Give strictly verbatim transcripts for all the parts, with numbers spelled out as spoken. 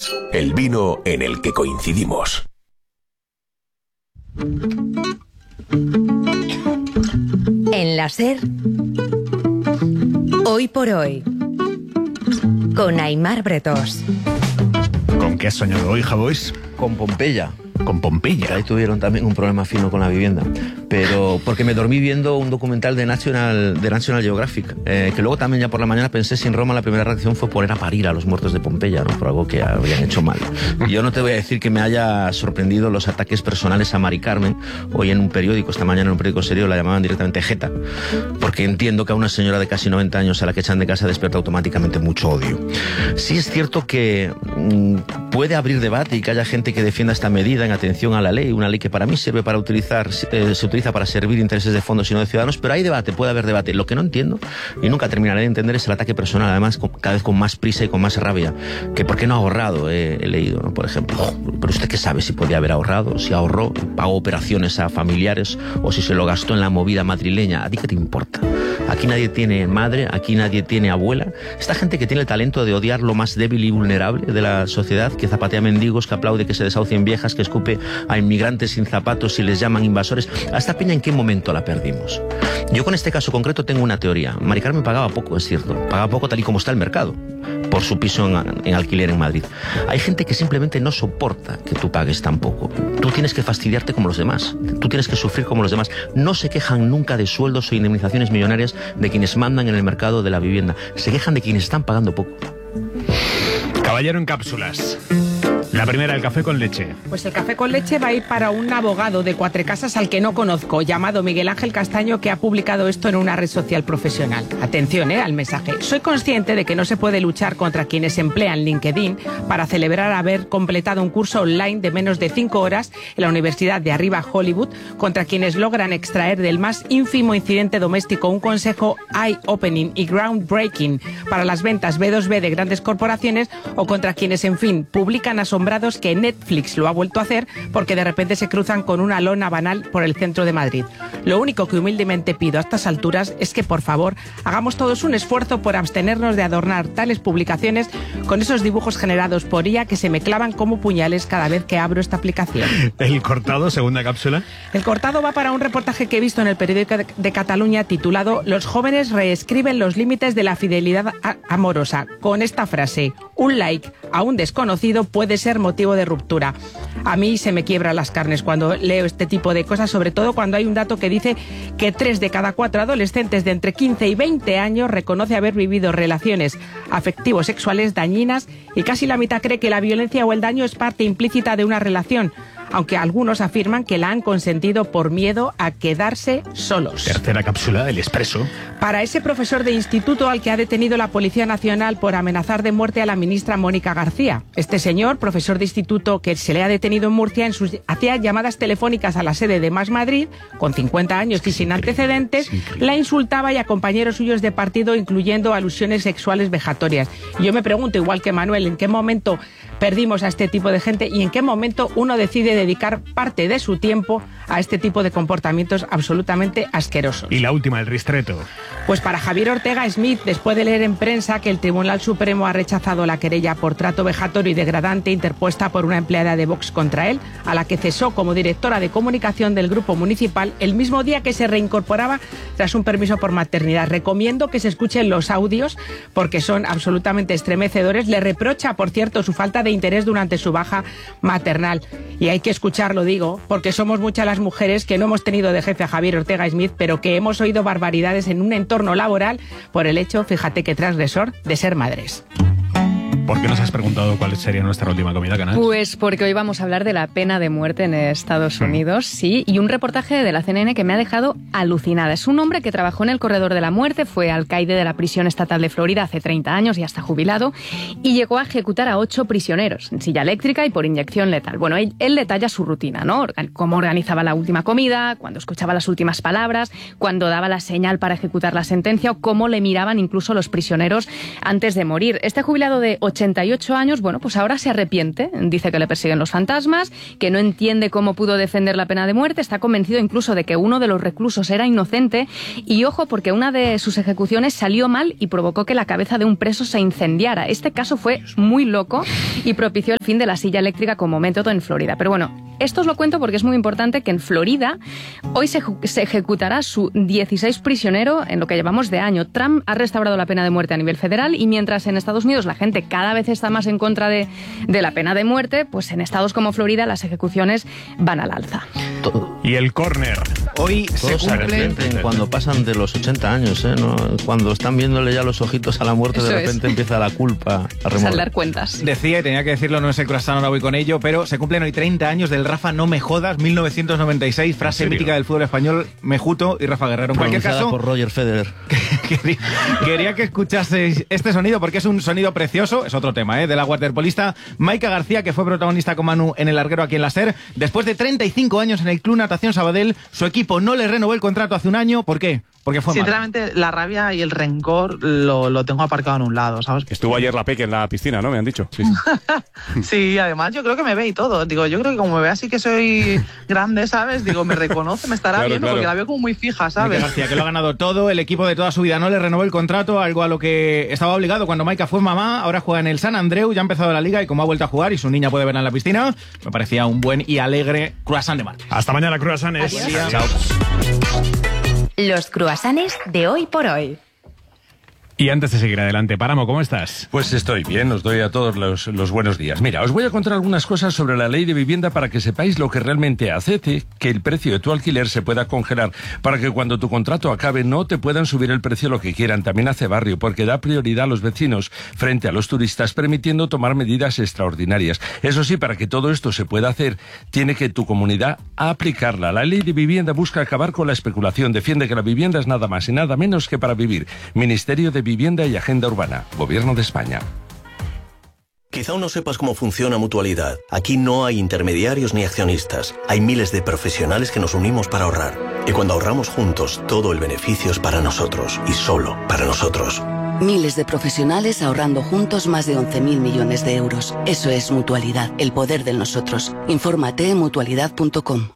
el vino en el que coincidimos. En la SER, hoy por hoy, con Aimar Bretós. ¿Con qué has soñado hoy, Javois? Con Pompeya. Con Pompeya. Ahí tuvieron también un problema fino con la vivienda. Pero porque me dormí viendo un documental de National, de National Geographic, eh, que luego también ya por la mañana pensé si en Roma la primera reacción fue poner a parir a los muertos de Pompeya, ¿no? Por algo que habían hecho mal. Y yo no te voy a decir que me haya sorprendido los ataques personales a Mari Carmen. Hoy en un periódico, esta mañana en un periódico serio, la llamaban directamente Jeta, porque entiendo que a una señora de casi noventa años a la que echan de casa despierta automáticamente mucho odio. Sí es cierto que mmm, puede abrir debate y que haya gente que defienda esta medida en atención a la ley, una ley que para mí sirve para utilizar, eh, se utiliza para servir intereses de fondos y no de ciudadanos, pero hay debate, puede haber debate. Lo que no entiendo, y nunca terminaré de entender, es el ataque personal, además con, cada vez con más prisa y con más rabia, que por qué no ha ahorrado, eh, he leído, ¿no? Por ejemplo. Pero usted qué sabe si podía haber ahorrado, si ahorró, pagó operaciones a familiares o si se lo gastó en la movida madrileña. ¿A ti qué te importa? Aquí nadie tiene madre, aquí nadie tiene abuela. Esta gente que tiene el talento de odiar lo más débil y vulnerable de la sociedad, que zapatea mendigos, que aplaude que se desahucien viejas, que escupe a inmigrantes sin zapatos y les llaman invasores. ¿A esta peña en qué momento la perdimos? Yo con este caso concreto tengo una teoría. Mari Carmen pagaba poco, es cierto. Pagaba poco tal y como está el mercado por su piso en, en alquiler en Madrid. Hay gente que simplemente no soporta que tú pagues tan poco. Tú tienes que fastidiarte como los demás. Tú tienes que sufrir como los demás. No se quejan nunca de sueldos o indemnizaciones millonarias de quienes mandan en el mercado de la vivienda. Se quejan de quienes están pagando poco. Caballero en cápsulas. La primera, el café con leche. Pues el café con leche va a ir para un abogado de Cuatrecasas al que no conozco, llamado Miguel Ángel Castaño, que ha publicado esto en una red social profesional. Atención, eh, al mensaje. Soy consciente de que no se puede luchar contra quienes emplean LinkedIn para celebrar haber completado un curso online de menos de cinco horas en la Universidad de Arriba Hollywood, contra quienes logran extraer del más ínfimo incidente doméstico un consejo eye-opening y groundbreaking para las ventas B dos B de grandes corporaciones, o contra quienes, en fin, publican asombrados que Netflix lo ha vuelto a hacer porque de repente se cruzan con una lona banal por el centro de Madrid. Lo único que humildemente pido a estas alturas es que, por favor, hagamos todos un esfuerzo por abstenernos de adornar tales publicaciones con esos dibujos generados por I A que se me clavan como puñales cada vez que abro esta aplicación. El cortado, segunda cápsula. El cortado va para un reportaje que he visto en el periódico de Cataluña titulado «Los jóvenes reescriben los límites de la fidelidad amorosa», con esta frase: un like a un desconocido puede ser motivo de ruptura. A mí se me quiebran las carnes cuando leo este tipo de cosas, sobre todo cuando hay un dato que dice que tres de cada cuatro adolescentes de entre quince y veinte años reconoce haber vivido relaciones afectivo-sexuales dañinas, y casi la mitad cree que la violencia o el daño es parte implícita de una relación, aunque algunos afirman que la han consentido por miedo a quedarse solos. Tercera cápsula, el expreso. Para ese profesor de instituto al que ha detenido la Policía Nacional por amenazar de muerte a la ministra Mónica García. Este señor, profesor de instituto que se le ha detenido en Murcia, en sus, hacía llamadas telefónicas a la sede de Más Madrid, con cincuenta años y sin antecedentes, la insultaba y a compañeros suyos de partido, incluyendo alusiones sexuales vejatorias. Y yo me pregunto, igual que Manuel, ¿en qué momento perdimos a este tipo de gente y en qué momento uno decide dedicar parte de su tiempo a este tipo de comportamientos absolutamente asquerosos? Y la última, el ristreto. Pues para Javier Ortega Smith, después de leer en prensa que el Tribunal Supremo ha rechazado la querella por trato vejatorio y degradante interpuesta por una empleada de Vox contra él, a la que cesó como directora de comunicación del Grupo Municipal el mismo día que se reincorporaba tras un permiso por maternidad. Recomiendo que se escuchen los audios porque son absolutamente estremecedores. Le reprocha, por cierto, su falta de interés durante su baja maternal. Y hay que escucharlo, digo, porque somos muchas las mujeres que no hemos tenido de jefe a Javier Ortega Smith, pero que hemos oído barbaridades en un entorno laboral por el hecho, fíjate qué transgresor, de ser madres. ¿Por qué nos has preguntado cuál sería nuestra última comida, Canal? Pues porque hoy vamos a hablar de la pena de muerte en Estados Unidos, sí, y un reportaje de la C N N que me ha dejado alucinada. Es un hombre que trabajó en el corredor de la muerte, fue alcaide de la prisión estatal de Florida hace treinta años y hasta jubilado, y llegó a ejecutar a ocho prisioneros en silla eléctrica y por inyección letal. Bueno, él, él detalla su rutina, ¿no? Cómo organizaba la última comida, cuando escuchaba las últimas palabras, cuando daba la señal para ejecutar la sentencia o cómo le miraban incluso los prisioneros antes de morir. Este jubilado de ochenta y ocho años, bueno, pues ahora se arrepiente. Dice que le persiguen los fantasmas, que no entiende cómo pudo defender la pena de muerte, está convencido incluso de que uno de los reclusos era inocente y ojo porque una de sus ejecuciones salió mal y provocó que la cabeza de un preso se incendiara. Este caso fue muy loco y propició el fin de la silla eléctrica como método en Florida. Pero bueno, esto os lo cuento porque es muy importante que en Florida hoy se, se ejecutará su dieciséis prisionero en lo que llevamos de año. Trump ha restaurado la pena de muerte a nivel federal y mientras en Estados Unidos la gente cada vez está más en contra de, de la pena de muerte, pues en estados como Florida las ejecuciones van al alza. Todo. Y el córner. Hoy se Todos se cumple... arrepienten cuando pasan de los ochenta años, ¿eh? ¿No? Cuando están viéndole ya los ojitos a la muerte, Eso de repente es. empieza la culpa a remordar. Saldar cuentas. Decía, y tenía que decirlo, no es el croissant, ahora voy con ello, pero se cumplen hoy treinta años del Rafa No Me Jodas, mil novecientos noventa y seis, frase mítica del fútbol español, Mejuto y Rafa Guerrero. En cualquier Pronunciada caso, por Roger Federer. quería, quería que escuchaseis este sonido porque es un sonido precioso, es otro tema, ¿eh? De la waterpolista Maika García, que fue protagonista con Manu en el larguero aquí en la SER. Después de treinta y cinco años en el Club Natación Sabadell, su equipo no le renovó el contrato hace un año. ¿Por qué? Porque fue malo. Sinceramente, la rabia y el rencor lo, lo tengo aparcado en un lado, ¿sabes? Estuvo ayer la Peque en la piscina, ¿no? Me han dicho. Sí, sí. Sí, además yo creo que me ve y todo. Digo, yo creo que como me ve así que soy grande, ¿sabes? Digo, me reconoce, me estará Claro, viendo claro. porque la veo como muy fija, ¿sabes? Maika García, que lo ha ganado todo, el equipo de toda su vida no le renovó el contrato, algo a lo que estaba obligado cuando Maika fue mamá, ahora juega en el San Andreu, ya ha empezado la liga y como ha vuelto a jugar y su niña puede verla en la piscina, me parecía un buen y alegre croissant de martes. Hasta mañana, croissants. Chao. Los croissants de hoy por hoy. Y antes de seguir adelante, Páramo, ¿cómo estás? Pues estoy bien, os doy a todos los, los buenos días. Mira, os voy a contar algunas cosas sobre la ley de vivienda para que sepáis lo que realmente hace que el precio de tu alquiler se pueda congelar, para que cuando tu contrato acabe no te puedan subir el precio lo que quieran. También hace barrio, porque da prioridad a los vecinos frente a los turistas, permitiendo tomar medidas extraordinarias. Eso sí, para que todo esto se pueda hacer, tiene que tu comunidad aplicarla. La ley de vivienda busca acabar con la especulación, defiende que la vivienda es nada más y nada menos que para vivir. Ministerio de Vivienda y Agenda Urbana, Gobierno de España. Quizá aún no sepas cómo funciona Mutualidad. Aquí no hay intermediarios ni accionistas. Hay miles de profesionales que nos unimos para ahorrar. Y cuando ahorramos juntos, todo el beneficio es para nosotros y solo para nosotros. Miles de profesionales ahorrando juntos más de once mil millones de euros. Eso es Mutualidad, el poder del nosotros. Infórmate en mutualidad punto com.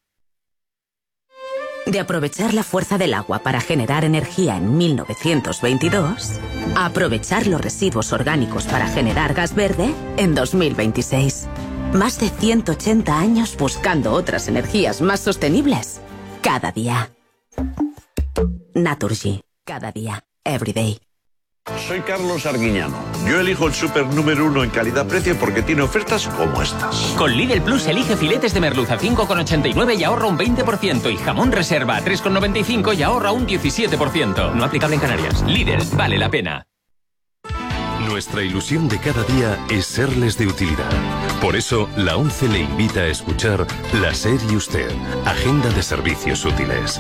De aprovechar la fuerza del agua para generar energía en mil novecientos veintidós, a aprovechar los residuos orgánicos para generar gas verde en dos mil veintiséis. Más de ciento ochenta años buscando otras energías más sostenibles. Cada día. Naturgy. Cada día. Every day. Soy Carlos Arguiñano. Yo elijo el súper número uno en calidad-precio porque tiene ofertas como estas. Con Lidl Plus elige filetes de merluza cinco con ochenta y nueve y ahorra un veinte por ciento y jamón reserva a tres con noventa y cinco y ahorra un diecisiete por ciento. No aplicable en Canarias. Lidl, vale la pena. Nuestra ilusión de cada día es serles de utilidad. Por eso, la ONCE le invita a escuchar La SER y Usted, Agenda de Servicios Útiles.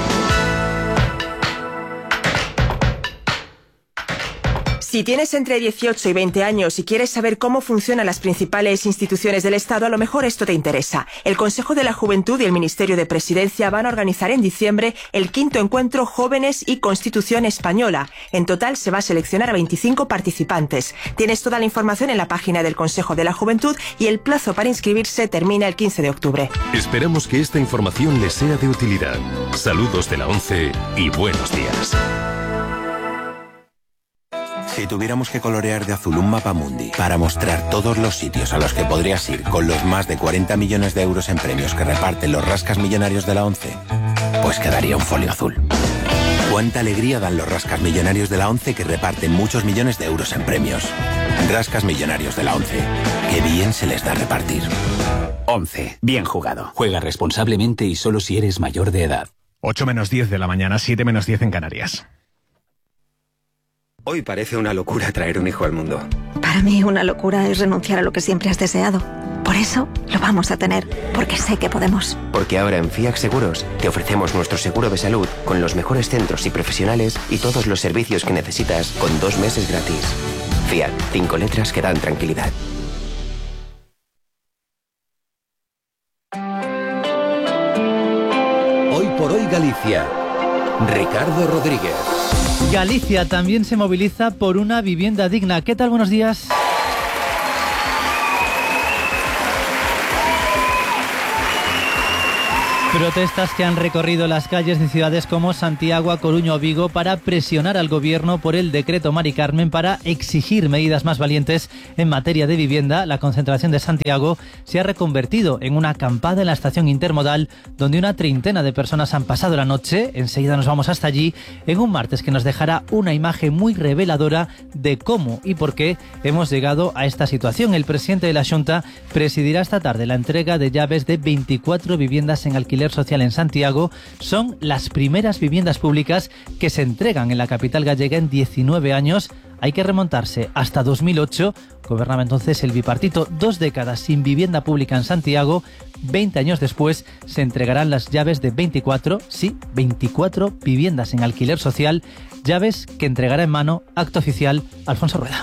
Si tienes entre dieciocho y veinte años y quieres saber cómo funcionan las principales instituciones del Estado, a lo mejor esto te interesa. El Consejo de la Juventud y el Ministerio de Presidencia van a organizar en diciembre el quinto encuentro Jóvenes y Constitución Española. En total se va a seleccionar a veinticinco participantes. Tienes toda la información en la página del Consejo de la Juventud y el plazo para inscribirse termina el quince de octubre. Esperamos que esta información les sea de utilidad. Saludos de la ONCE y buenos días. Si tuviéramos que colorear de azul un mapa mundi para mostrar todos los sitios a los que podrías ir con los más de cuarenta millones de euros en premios que reparten los rascas millonarios de la ONCE, pues quedaría un folio azul. Cuánta alegría dan los rascas millonarios de la ONCE que reparten muchos millones de euros en premios. Rascas millonarios de la ONCE. Qué bien se les da repartir. ONCE. Bien jugado. Juega responsablemente y solo si eres mayor de edad. ocho menos diez de la mañana, siete menos diez en Canarias. Hoy parece una locura traer un hijo al mundo. Para mí una locura es renunciar a lo que siempre has deseado. Por eso lo vamos a tener, porque sé que podemos. Porque ahora en Fiac Seguros te ofrecemos nuestro seguro de salud con los mejores centros y profesionales y todos los servicios que necesitas con dos meses gratis. Fiac, cinco letras que dan tranquilidad. Hoy por hoy Galicia. Ricardo Rodríguez. Galicia también se moviliza por una vivienda digna. ¿Qué tal? Buenos días. Protestas que han recorrido las calles de ciudades como Santiago, A Coruña o Vigo para presionar al gobierno por el decreto Mari Carmen para exigir medidas más valientes en materia de vivienda. La concentración de Santiago se ha reconvertido en una acampada en la estación intermodal donde una treintena de personas han pasado la noche. Enseguida nos vamos hasta allí en un martes que nos dejará una imagen muy reveladora de cómo y por qué hemos llegado a esta situación. El presidente de la Xunta presidirá esta tarde la entrega de llaves de veinticuatro viviendas en alquiler social en Santiago. Son las primeras viviendas públicas que se entregan en la capital gallega en diecinueve años. Hay que remontarse hasta dos mil ocho. Gobernaba entonces el bipartito. Dos décadas sin vivienda pública en Santiago. veinte años después se entregarán las llaves de veinticuatro, sí, veinticuatro viviendas en alquiler social. Llaves que entregará en mano, acto oficial, Alfonso Rueda.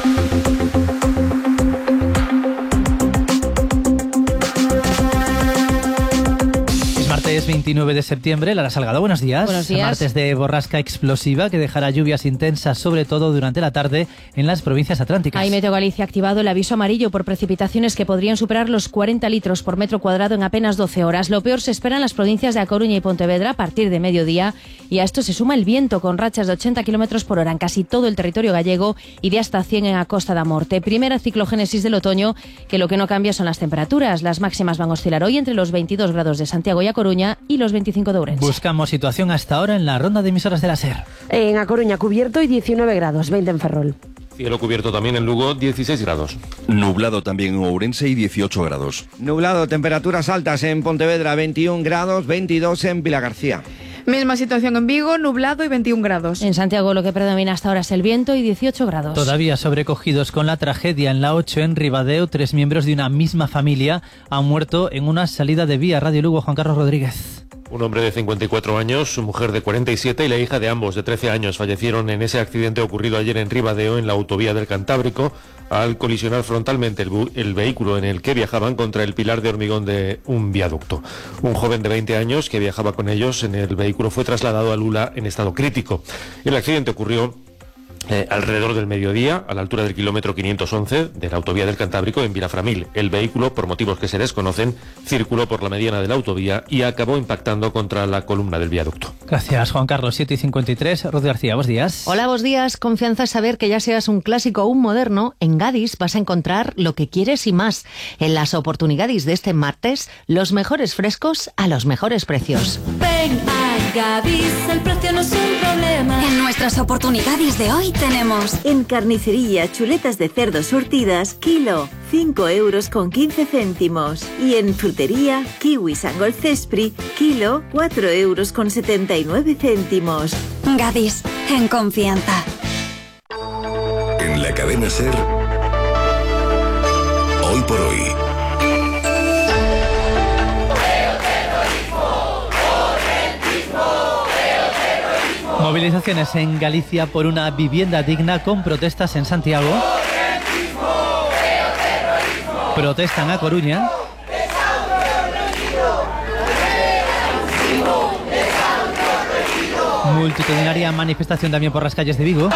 Es veintinueve de septiembre. Lara Salgado, buenos días. Buenos días. Martes de borrasca explosiva que dejará lluvias intensas, sobre todo durante la tarde, en las provincias atlánticas. Hay Meteo Galicia ha activado el aviso amarillo por precipitaciones que podrían superar los cuarenta litros por metro cuadrado en apenas doce horas. Lo peor se espera en las provincias de A Coruña y Pontevedra a partir de mediodía, y a esto se suma el viento con rachas de ochenta kilómetros por hora en casi todo el territorio gallego y de hasta cien en a Costa da Morte. Primera ciclogénesis del otoño, que lo que no cambia son las temperaturas. Las máximas van a oscilar hoy entre los veintidós grados de Santiago y A Coruña y los veinticinco de Ourense. Buscamos situación hasta ahora en la ronda de emisoras de la SER. En A Coruña cubierto y diecinueve grados, veinte en Ferrol. Cielo cubierto también en Lugo, dieciséis grados. Nublado también en Ourense y dieciocho grados. Nublado, temperaturas altas en Pontevedra, veintiún grados, veintidós en Vilagarcía. Misma situación en Vigo, nublado y veintiún grados. En Santiago lo que predomina hasta ahora es el viento y dieciocho grados. Todavía sobrecogidos con la tragedia en la ocho en Ribadeo, tres miembros de una misma familia han muerto en una salida de vía. Radio Lugo, Juan Carlos Rodríguez. Un hombre de cincuenta y cuatro años, su mujer de cuarenta y siete y la hija de ambos de trece años fallecieron en ese accidente ocurrido ayer en Ribadeo, en la autovía del Cantábrico, al colisionar frontalmente el, el vehículo en el que viajaban contra el pilar de hormigón de un viaducto. Un joven de veinte años que viajaba con ellos en el vehículo fue trasladado a Lula en estado crítico. El accidente ocurrió Eh, alrededor del mediodía, a la altura del kilómetro quinientos once de la autovía del Cantábrico en Vilaframil. El vehículo, por motivos que se desconocen, circuló por la mediana de la autovía y acabó impactando contra la columna del viaducto. Gracias, Juan Carlos. siete y cincuenta y tres. Ruth García, buenos días. Hola, buenos días. Confianza es saber que ya seas un clásico o un moderno, en Gadis vas a encontrar lo que quieres y más. En las oportunidades de este martes, los mejores frescos a los mejores precios. Ven a Gadis, el precio no es un problema. En nuestras oportunidades de hoy tenemos en carnicería chuletas de cerdo surtidas, kilo, cinco euros con quince céntimos. Y en frutería, kiwis Angol Cespri, kilo, cuatro euros con setenta y nueve céntimos. Gadis, en confianza. En la cadena SER, hoy por hoy. Movilizaciones en Galicia por una vivienda digna con protestas en Santiago. Protestan a Coruña. Multitudinaria manifestación también por las calles de Vigo.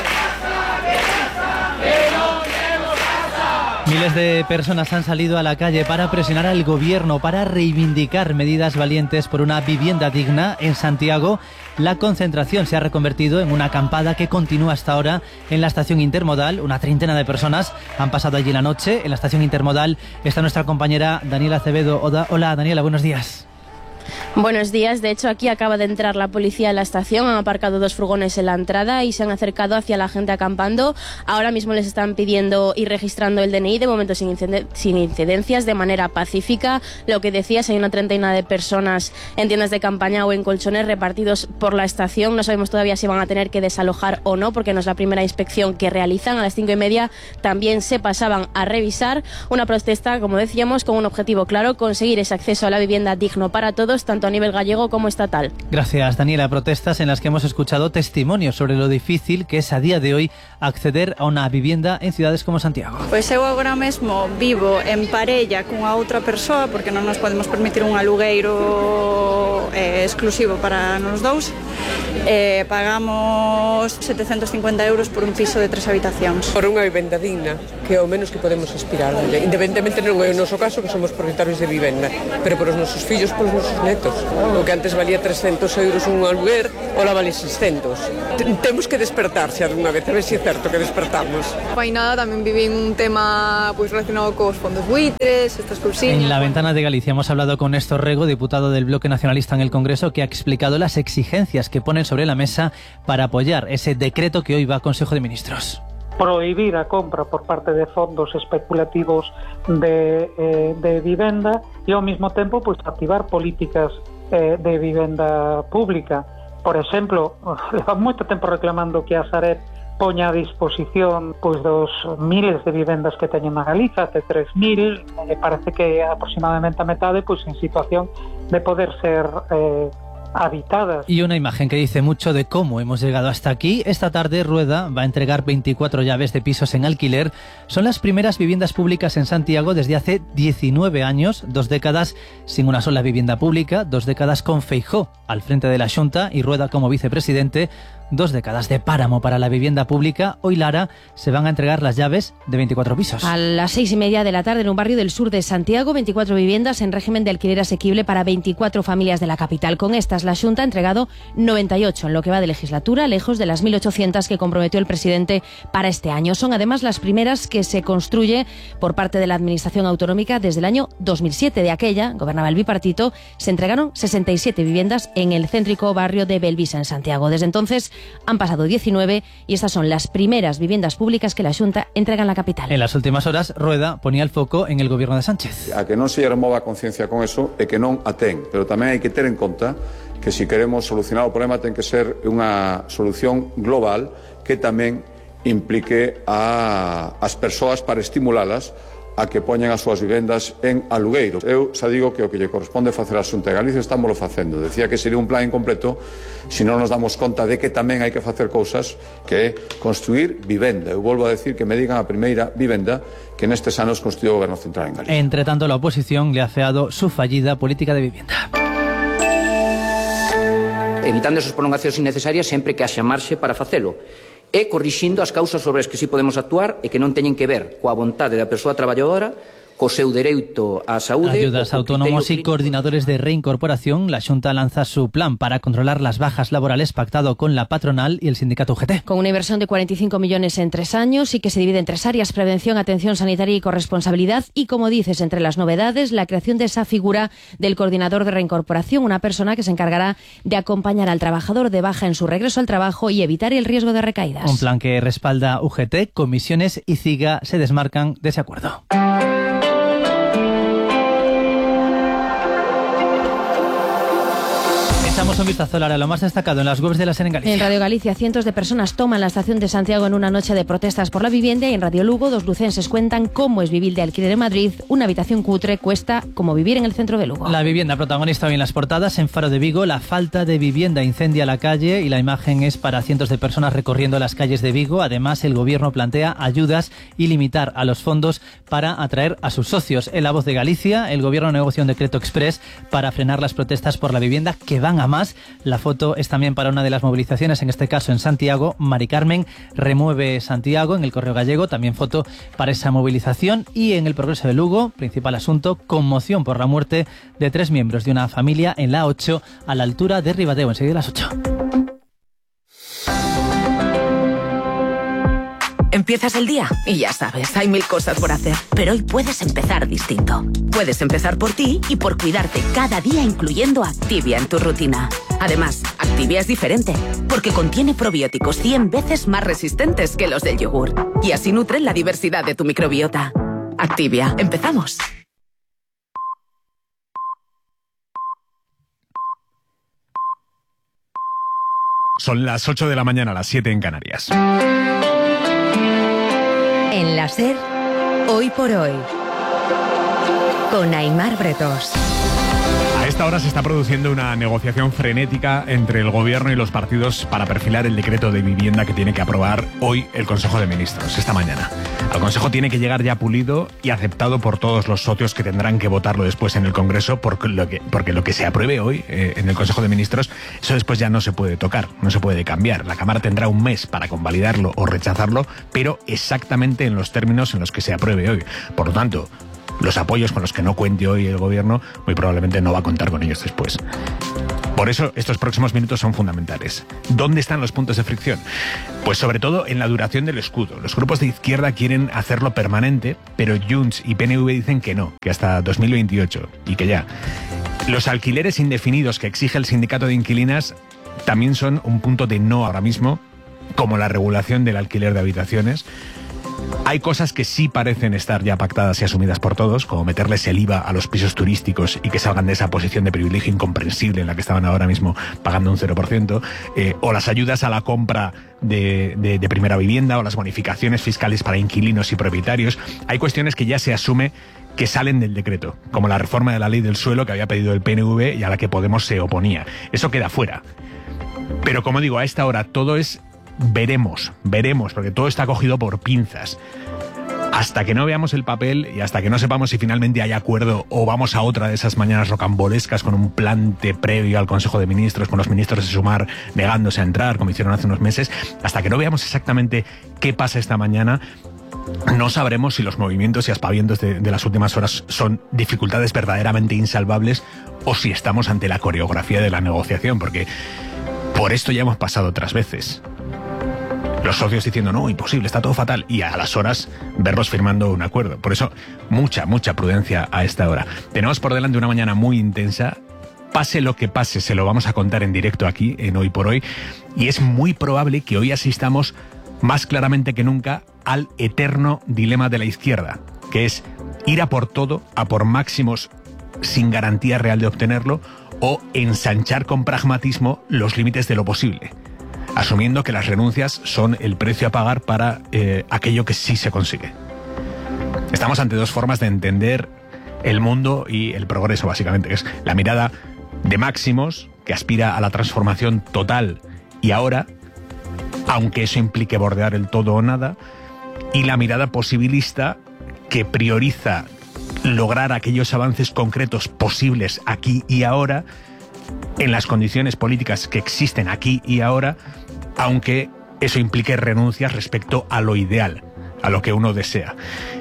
Miles de personas han salido a la calle para presionar al gobierno, para reivindicar medidas valientes por una vivienda digna en Santiago. La concentración se ha reconvertido en una acampada que continúa hasta ahora en la estación intermodal. Una treintena de personas han pasado allí la noche. En la estación intermodal está nuestra compañera Daniela Acevedo. Hola, Daniela, buenos días. Buenos días. De hecho, aquí acaba de entrar la policía en la estación. Han aparcado dos furgones en la entrada y se han acercado hacia la gente acampando. Ahora mismo les están pidiendo y registrando el D N I, de momento sin, inciden- sin incidencias, de manera pacífica. Lo que decías, hay una treintena de personas en tiendas de campaña o en colchones repartidos por la estación. No sabemos todavía si van a tener que desalojar o no, porque no es la primera inspección que realizan. A las cinco y media también se pasaban a revisar. Una protesta, como decíamos, con un objetivo claro: conseguir ese acceso a la vivienda digno para todos, tanto a nivel gallego como estatal. Gracias, Daniela. Protestas en las que hemos escuchado testimonios sobre lo difícil que es a día de hoy acceder a una vivienda en ciudades como Santiago. Pois eu agora mesmo vivo en parella cunha outra persoa, porque non nos podemos permitir un alugueiro eh, exclusivo para nos dous. Eh, pagamos setecientos cincuenta euros por un piso de tres habitacións. Por unha vivenda digna, que é o menos que podemos aspirar. Independentemente non é o noso caso, que somos propietarios de vivenda, pero por os nosos fillos, por os nosos netos. O que antes valía trescentos euros un aluguer, ola vale seiscentos. Temos que despertar xa dunha vez, a ver se é certo que despertamos. Hai nada, tamén vivín un tema pois relacionado cos fondos buitres, estas cousiñas. En la ventana de Galicia hemos hablado con Néstor Rego, diputado del Bloque Nacionalista en el Congreso, que ha explicado las exigencias que ponen sobre la mesa para apoyar ese decreto que hoy va a Consejo de Ministros. Prohibir a compra por parte de fondos especulativos de, eh, de vivenda e ao mesmo tempo pues, activar políticas eh, de vivenda pública. Por exemplo, leva moito tempo reclamando que a Sareb poña a disposición pois, dos miles de vivendas que teñen na Galiza, até tres mil, e parece que aproximadamente a metade pois, en situación de poder ser eh, habitadas. Y una imagen que dice mucho de cómo hemos llegado hasta aquí. Esta tarde Rueda va a entregar veinticuatro llaves de pisos en alquiler. Son las primeras viviendas públicas en Santiago desde hace diecinueve años, dos décadas sin una sola vivienda pública, dos décadas con Feijóo al frente de la Xunta y Rueda como vicepresidente. Dos décadas de páramo para la vivienda pública. Hoy, Lara, se van a entregar las llaves de veinticuatro pisos. A las seis y media de la tarde en un barrio del sur de Santiago, veinticuatro viviendas en régimen de alquiler asequible para veinticuatro familias de la capital. Con estas, la Xunta ha entregado noventa y ocho en lo que va de legislatura, lejos de las mil ochocientas que comprometió el presidente para este año. Son además las primeras que se construye por parte de la Administración Autonómica desde el año dos mil siete. De aquella, gobernaba el bipartito, se entregaron sesenta y siete viviendas en el céntrico barrio de Belvisa, en Santiago. Desde entonces han pasado diecinueve y estas son las primeras viviendas públicas que la Xunta entrega en la capital. En las últimas horas, Rueda ponía el foco en el gobierno de Sánchez. A que non se remova a conciencia con eso e que non a ten, pero tamén hai que ter en conta que se queremos solucionar o problema ten que ser unha solución global que tamén implique a as persoas para estimulalas a que poñan as súas vivendas en alugueiro. Eu xa digo que o que lle corresponde facer a Xunta de Galicia estámoslo facendo. Decía que sería un plan incompleto se non nos damos conta de que tamén hai que facer cousas que é construir vivenda. Eu volvo a decir que me digan a primeira vivenda que nestes anos construiu o Goberno Central en Galicia. Entre tanto, la oposición le ha afeado su fallida política de vivienda. Evitando esas prolongacións innecesarias sempre que haxa marxe para facelo. E corrixindo as causas sobre as que sí podemos actuar e que non teñen que ver coa vontade da persoa traballadora, co seu dereito á saúde. Ayudas a autónomos y coordinadores de reincorporación. La Xunta lanza su plan para controlar las bajas laborales pactado con la patronal y el sindicato U G T. Con una inversión de cuarenta y cinco millones en tres años y que se divide en tres áreas: prevención, atención sanitaria y corresponsabilidad. Y como dices, entre las novedades, la creación de esa figura del coordinador de reincorporación, una persona que se encargará de acompañar al trabajador de baja en su regreso al trabajo y evitar el riesgo de recaídas. Un plan que respalda U G T, comisiones y CIGA se desmarcan de ese acuerdo. Echamos un vistazo a lo más destacado en las webs de la SER en Galicia. En Radio Galicia, cientos de personas toman la estación de Santiago en una noche de protestas por la vivienda, y en Radio Lugo, dos lucenses cuentan cómo es vivir de alquiler en Madrid. Una habitación cutre cuesta como vivir en el centro de Lugo. La vivienda protagonista hoy en las portadas. En Faro de Vigo, la falta de vivienda incendia la calle y la imagen es para cientos de personas recorriendo las calles de Vigo. Además, el gobierno plantea ayudas y limitar a los fondos para atraer a sus socios. En La Voz de Galicia, el gobierno negocia un decreto express para frenar las protestas por la vivienda que van a más. La foto es también para una de las movilizaciones, en este caso en Santiago. Mari Carmen remueve Santiago. En el Correo Gallego también foto para esa movilización. Y en el Progreso de Lugo, principal asunto, conmoción por la muerte de tres miembros de una familia en la A ocho a la altura de Ribadeo. Enseguida a las ocho. Empiezas el día y ya sabes, hay mil cosas por hacer. Pero hoy puedes empezar distinto. Puedes empezar por ti y por cuidarte cada día, incluyendo Activia en tu rutina. Además, Activia es diferente, porque contiene probióticos cien veces más resistentes que los del yogur. Y así nutren la diversidad de tu microbiota. Activia, empezamos. Son las ocho de la mañana, las siete en Canarias. En la SER, hoy por hoy, con Aimar Bretos. esta hora se está produciendo una negociación frenética entre el gobierno y los partidos para perfilar el decreto de vivienda que tiene que aprobar hoy el Consejo de Ministros, esta mañana. Al Consejo tiene que llegar ya pulido y aceptado por todos los socios que tendrán que votarlo después en el Congreso, porque lo que, porque lo que se apruebe hoy eh, en el Consejo de Ministros, eso después ya no se puede tocar, no se puede cambiar. La Cámara tendrá un mes para convalidarlo o rechazarlo, pero exactamente en los términos en los que se apruebe hoy. Por lo tanto, los apoyos con los que no cuente hoy el gobierno, muy probablemente no va a contar con ellos después. Por eso, estos próximos minutos son fundamentales. ¿Dónde están los puntos de fricción? Pues sobre todo en la duración del escudo. Los grupos de izquierda quieren hacerlo permanente, pero Junts y P N V dicen que no, que hasta dos mil veintiocho, y que ya. Los alquileres indefinidos que exige el sindicato de inquilinas también son un punto de no ahora mismo, como la regulación del alquiler de habitaciones. Hay cosas que sí parecen estar ya pactadas y asumidas por todos, como meterles el I V A a los pisos turísticos y que salgan de esa posición de privilegio incomprensible en la que estaban ahora mismo pagando un cero por ciento, eh, o las ayudas a la compra de, de, de primera vivienda, o las bonificaciones fiscales para inquilinos y propietarios. Hay cuestiones que ya se asume que salen del decreto, como la reforma de la ley del suelo que había pedido el P N V y a la que Podemos se oponía. Eso queda fuera. Pero como digo, a esta hora todo es veremos, veremos, porque todo está cogido por pinzas. Hasta que no veamos el papel y hasta que no sepamos si finalmente hay acuerdo o vamos a otra de esas mañanas rocambolescas con un plante previo al Consejo de Ministros, con los ministros de Sumar negándose a entrar, como hicieron hace unos meses, hasta que no veamos exactamente qué pasa esta mañana, no sabremos si los movimientos y aspavientos de, de las últimas horas son dificultades verdaderamente insalvables o si estamos ante la coreografía de la negociación, porque por esto ya hemos pasado otras veces. Los socios diciendo, no, imposible, está todo fatal, y a las horas verlos firmando un acuerdo. Por eso, mucha, mucha prudencia a esta hora. Tenemos por delante una mañana muy intensa. Pase lo que pase, se lo vamos a contar en directo aquí, en Hoy por Hoy, y es muy probable que hoy asistamos más claramente que nunca al eterno dilema de la izquierda, que es ir a por todo, a por máximos sin garantía real de obtenerlo, o ensanchar con pragmatismo los límites de lo posible, asumiendo que las renuncias son el precio a pagar para eh, aquello que sí se consigue. Estamos ante dos formas de entender el mundo y el progreso, básicamente, que es la mirada de máximos, que aspira a la transformación total y ahora, aunque eso implique bordear el todo o nada, y la mirada posibilista, que prioriza lograr aquellos avances concretos posibles aquí y ahora, en las condiciones políticas que existen aquí y ahora, aunque eso implique renuncias respecto a lo ideal, a lo que uno desea.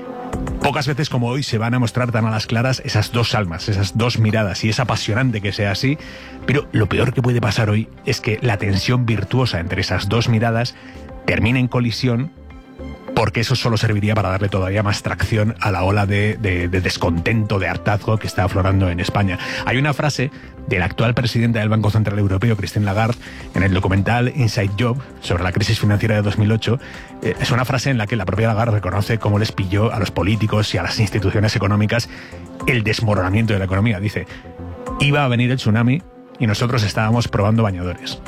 Pocas veces como hoy se van a mostrar tan a las claras esas dos almas, esas dos miradas, y es apasionante que sea así, pero lo peor que puede pasar hoy es que la tensión virtuosa entre esas dos miradas termine en colisión, porque eso solo serviría para darle todavía más tracción a la ola de, de, de descontento, de hartazgo que está aflorando en España. Hay una frase de la actual presidenta del Banco Central Europeo, Christine Lagarde, en el documental Inside Job sobre la crisis financiera de dos mil ocho. Eh, es una frase en la que la propia Lagarde reconoce cómo les pilló a los políticos y a las instituciones económicas el desmoronamiento de la economía. Dice, iba a venir el tsunami y nosotros estábamos probando bañadores.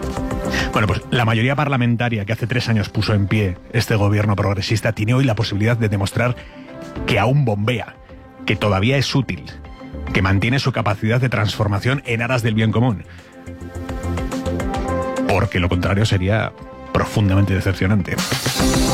Bueno, pues la mayoría parlamentaria que hace tres años puso en pie este gobierno progresista tiene hoy la posibilidad de demostrar que aún bombea, que todavía es útil, que mantiene su capacidad de transformación en aras del bien común. Porque lo contrario sería profundamente decepcionante.